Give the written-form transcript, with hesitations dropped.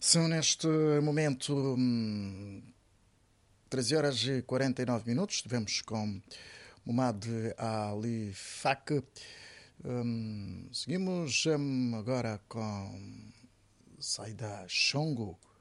São neste momento 13 horas e 49 minutos. Estivemos com Mohamed Ali Fak. Seguimos agora com Saida Chongo.